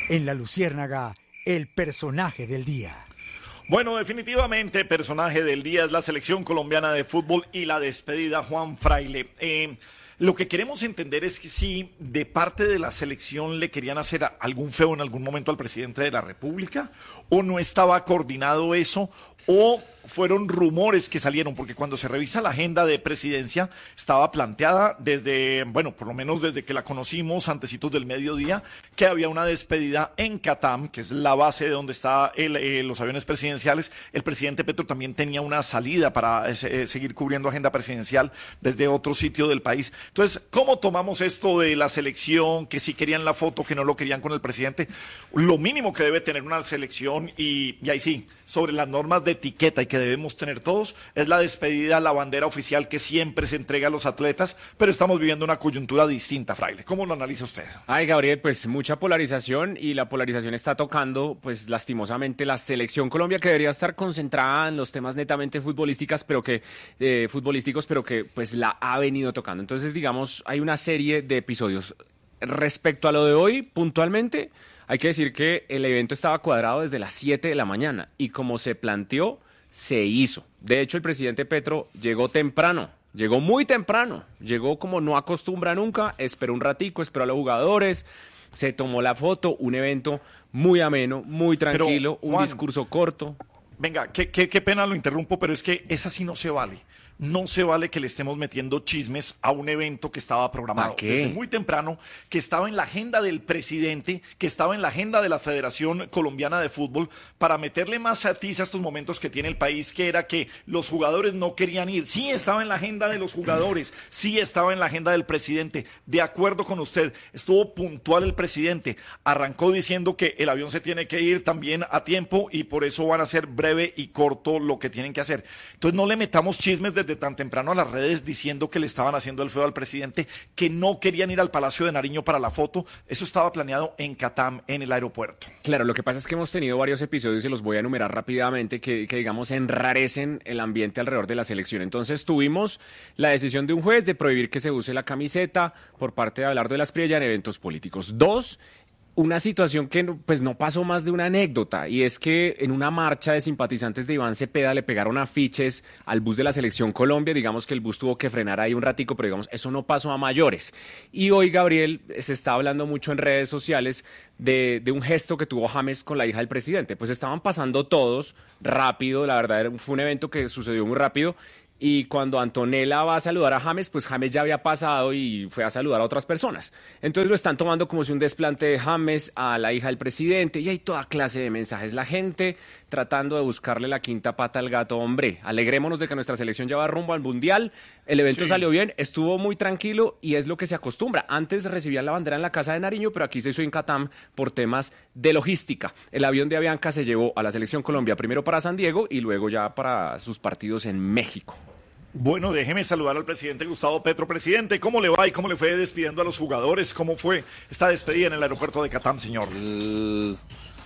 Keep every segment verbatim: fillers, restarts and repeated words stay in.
En La Luciérnaga, el personaje del día. Bueno, definitivamente personaje del día es la selección colombiana de fútbol y la despedida Juan Fraile. Eh, lo que queremos entender es que si de parte de la selección le querían hacer algún feo en algún momento al presidente de la República, o no estaba coordinado eso, o fueron rumores que salieron, porque cuando se revisa la agenda de presidencia estaba planteada desde, bueno, por lo menos desde que la conocimos, antecitos del mediodía, que había una despedida en Catam, que es la base de donde están eh, los aviones presidenciales. El presidente Petro también tenía una salida para eh, seguir cubriendo agenda presidencial desde otro sitio del país. Entonces, ¿cómo tomamos esto de la selección, que sí querían la foto, que no lo querían con el presidente? Lo mínimo que debe tener una selección, y, y ahí sí, sobre las normas de etiqueta y que debemos tener todos, es la despedida, la bandera oficial que siempre se entrega a los atletas, pero estamos viviendo una coyuntura distinta, Fraile. ¿Cómo lo analiza usted? Ay, Gabriel, pues mucha polarización, y la polarización está tocando, pues lastimosamente, la selección Colombia, que debería estar concentrada en los temas netamente futbolísticas, pero que, eh, futbolísticos, pero que pues la ha venido tocando. Entonces, digamos, hay una serie de episodios. Respecto a lo de hoy, puntualmente, hay que decir que el evento estaba cuadrado desde las siete de la mañana, y como se planteó, se hizo. De hecho, el presidente Petro llegó temprano, llegó muy temprano, llegó como no acostumbra nunca, esperó un ratico, esperó a los jugadores, se tomó la foto, un evento muy ameno, muy tranquilo, pero, Juan, un discurso corto. Venga, qué, qué, qué pena lo interrumpo, pero es que esa sí no se vale. No se vale que le estemos metiendo chismes a un evento que estaba programado desde muy temprano, que estaba en la agenda del presidente, que estaba en la agenda de la Federación Colombiana de Fútbol, para meterle más atiz a estos momentos que tiene el país, que era que los jugadores no querían ir. Sí estaba en la agenda de los jugadores, sí estaba en la agenda del presidente. De acuerdo con usted, estuvo puntual el presidente, arrancó diciendo que el avión se tiene que ir también a tiempo, y por eso van a ser breve y corto lo que tienen que hacer. Entonces no le metamos chismes de desde tan temprano a las redes diciendo que le estaban haciendo el feo al presidente, que no querían ir al Palacio de Nariño para la foto. Eso estaba planeado en Catam, en el aeropuerto. Claro, lo que pasa es que hemos tenido varios episodios, y los voy a enumerar rápidamente, que, que digamos enrarecen el ambiente alrededor de la selección. Entonces tuvimos la decisión de un juez de prohibir que se use la camiseta por parte de Abelardo de la Espriella en eventos políticos. Dos, una situación que pues no pasó más de una anécdota, y es que en una marcha de simpatizantes de Iván Cepeda le pegaron afiches al bus de la Selección Colombia. Digamos que el bus tuvo que frenar ahí un ratico, pero digamos, eso no pasó a mayores. Y hoy, Gabriel, se está hablando mucho en redes sociales de, de un gesto que tuvo James con la hija del presidente. Pues estaban pasando todos rápido, la verdad fue un evento que sucedió muy rápido. Y cuando Antonella va a saludar a James, pues James ya había pasado y fue a saludar a otras personas. Entonces lo están tomando como si un desplante de James a la hija del presidente, y hay toda clase de mensajes. La gente tratando de buscarle la quinta pata al gato. Hombre, alegrémonos de que nuestra selección ya va rumbo al Mundial. El evento sí salió bien, estuvo muy tranquilo, y es lo que se acostumbra. Antes recibían la bandera en la Casa de Nariño, pero aquí se hizo en Catam por temas de logística. El avión de Avianca se llevó a la Selección Colombia primero para San Diego y luego ya para sus partidos en México. Bueno, déjeme saludar al presidente Gustavo Petro. Presidente, ¿cómo le va y cómo le fue despidiendo a los jugadores? ¿Cómo fue esta despedida en el aeropuerto de Catam, señor? Uh,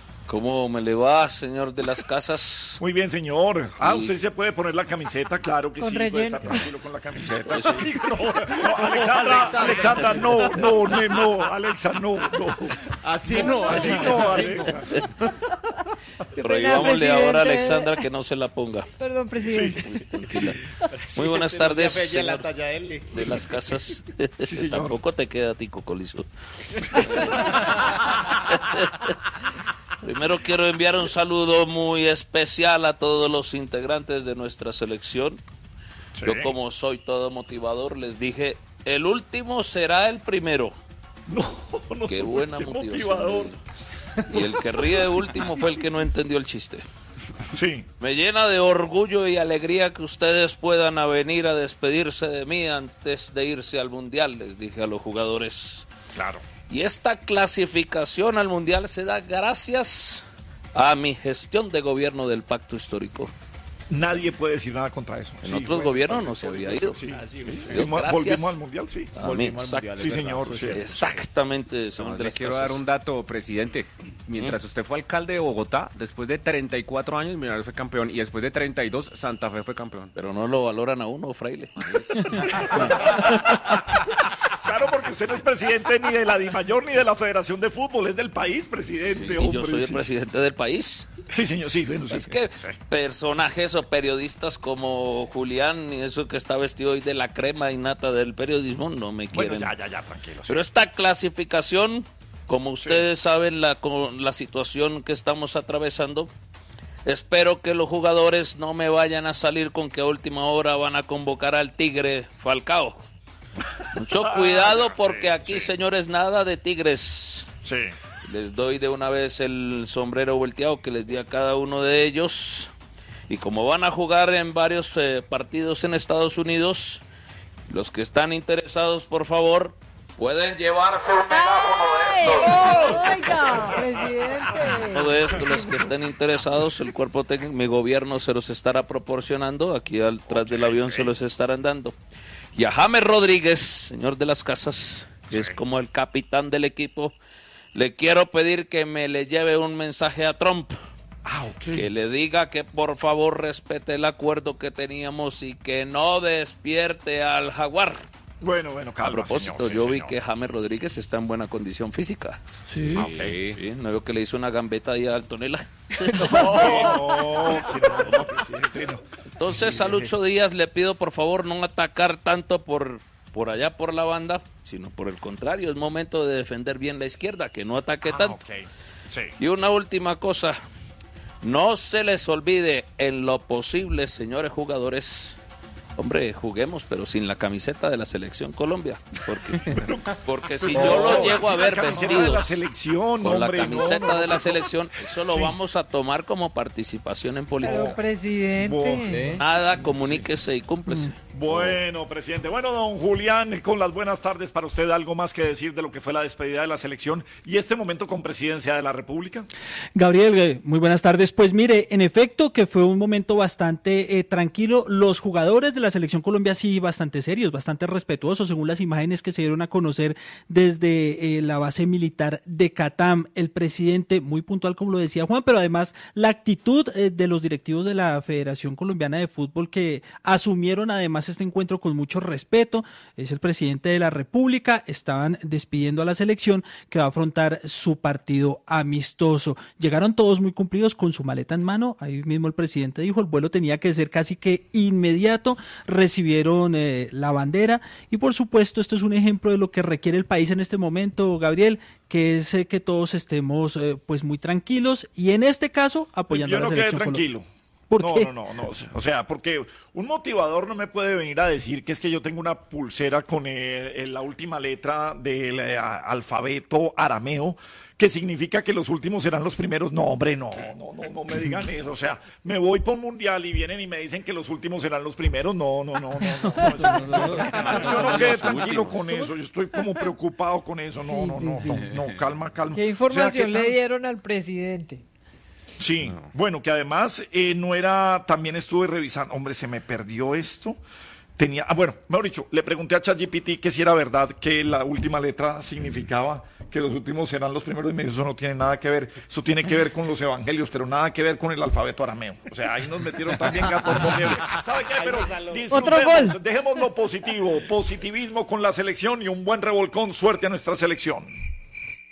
¿Cómo me le va, señor de las casas? Muy bien, señor. Ah, usted se puede poner la camiseta, claro que con sí, relleno. puede estar tranquilo con la camiseta. Sí. No, no, Alexandra, Alexandra, no, no, no, no, Alexa, no, no. Así no, así no, Alexa. Sí. Prohibámosle ahora a Alexandra que no se la ponga. Perdón, presidente. Sí. Pues, tranquila. Muy buenas tardes, señor de las casas. Sí, tampoco te queda a ti, Cocolizo. Primero quiero enviar un saludo muy especial a todos los integrantes de nuestra selección. Sí. Yo, como soy todo motivador, les dije, el último será el primero. No, no. Qué buena motivación. Motivador. Y el que ríe de último fue el que no entendió el chiste. Sí. Me llena de orgullo y alegría que ustedes puedan a venir a despedirse de mí antes de irse al Mundial, les dije a los jugadores. Claro. Y esta clasificación al Mundial se da gracias a mi gestión de gobierno del Pacto Histórico. Nadie puede decir nada contra eso. En sí, otros bueno, gobiernos no se había ido. Sí. Ah, sí, sí. Sí. Volvimos al Mundial, sí. A Volvimos mí, al Mundial, sí, señor. Sí. Exactamente, señor. No, de le las quiero casas. dar un dato, presidente. Mientras ¿Mm? usted fue alcalde de Bogotá, después de treinta y cuatro años, Millonarios fue campeón. Y después de treinta y dos, Santa Fe fue campeón. Pero no lo valoran a uno, Fraile. Claro, porque usted no es presidente ni de la DIMAYOR ni de la Federación de Fútbol, es del país, presidente. Sí, hombre, y yo soy el sí. presidente del país. Sí, señor, sí. Bueno, sí, Es que sí. personajes o periodistas como Julián y eso que está vestido hoy de la crema innata del periodismo no me Bueno, quieren. ya, ya, ya, tranquilo. sí. Pero esta clasificación, como ustedes saben, la, con la situación que estamos atravesando, espero que los jugadores no me vayan a salir con que a última hora van a convocar al Tigre Falcao. Mucho cuidado porque Sí, aquí, sí. señores, nada de tigres. Sí. Les doy de una vez el sombrero volteado que les di a cada uno de ellos. Y como van a jugar en varios eh, partidos en Estados Unidos, los que están interesados, por favor, pueden llevarse un megáfono de estos. Oiga, presidente. Todo esto, los que estén interesados, el cuerpo técnico, mi gobierno se los estará proporcionando. Aquí atrás del avión sí. se los estarán dando. Y a James Rodríguez, señor de las casas, que Sí. es como el capitán del equipo, le quiero pedir que me le lleve un mensaje a Trump. Ah, ok. Que le diga que por favor respete el acuerdo que teníamos y que no despierte al jaguar. Bueno, bueno, A calma, propósito, señor, sí, yo vi señor. que James Rodríguez está en buena condición física. Sí. Ah, ok. Sí, no veo que le hizo una gambeta ahí a Antonella. No, no, que no, no, presidente, no. Entonces a Lucho Díaz le pido por favor no atacar tanto por, por allá por la banda, sino por el contrario, es momento de defender bien la izquierda, que no ataque Ah, tanto. ok. Sí. Y una última cosa, no se les olvide en lo posible, señores jugadores, hombre, juguemos, pero sin la camiseta de la Selección Colombia, porque, porque si yo lo llego a sin ver la camiseta vestidos de la selección, con hombre, la camiseta no, no, de la no. selección, eso lo Sí. vamos a tomar como participación en política. Pero, presidente. Nada, comuníquese y cúmplese. Bueno, presidente. Bueno, don Julián, con las buenas tardes para usted, ¿algo más que decir de lo que fue la despedida de la selección y este momento con presidencia de la República? Gabriel, eh, muy buenas tardes. Pues mire, en efecto que fue un momento bastante eh, tranquilo. Los jugadores de la Selección Colombia sí bastante serios, bastante respetuosos, según las imágenes que se dieron a conocer desde eh, la base militar de Catam. El presidente, muy puntual como lo decía Juan, pero además la actitud eh, de los directivos de la Federación Colombiana de Fútbol que asumieron además este encuentro con mucho respeto. Es el presidente de la República, estaban despidiendo a la selección que va a afrontar su partido amistoso. Llegaron todos muy cumplidos con su maleta en mano, ahí mismo el presidente dijo, el vuelo tenía que ser casi que inmediato, recibieron eh, la bandera y por supuesto esto es un ejemplo de lo que requiere el país en este momento, Gabriel, que es eh, que todos estemos eh, pues muy tranquilos y en este caso apoyando Yo a la no quedé selección tranquilo. ¿Por no, qué? no, no, no. O sea, porque un motivador no me puede venir a decir que es que yo tengo una pulsera con eh, eh, la última letra del eh, alfabeto arameo, que significa que los últimos serán los primeros. No, hombre, no, no, no, no me digan eso. O sea, me voy por un mundial y vienen y me dicen que los últimos serán los primeros. No, no, no, no. no, eso no. Yo no quedé tranquilo con eso. Yo estoy como preocupado con eso. No, no, no, no, no, calma, calma. ¿Qué O sea, información ¿qué le tal? dieron al presidente? Sí, bueno, que además eh, no era, también estuve revisando, hombre, se me perdió esto. Tenía, ah, bueno, mejor dicho, le pregunté a ChatGPT que si era verdad que la última letra significaba que los últimos serán los primeros y me dijo, eso no tiene nada que ver, eso tiene que ver con los evangelios, pero nada que ver con el alfabeto arameo. O sea, ahí nos metieron también gatos por liebre. ¿Sabe qué? Pero disfrutemos, gol. dejemos lo positivo, positivismo con la selección y un buen revolcón, suerte a nuestra selección.